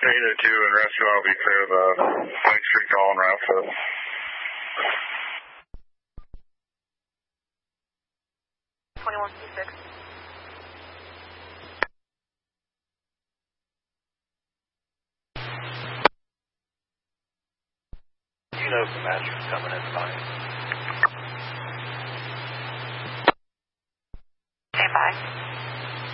802 and restaurant will be clear of the Lake Street call and route to. You know if the master's coming in fine. Okay, bye.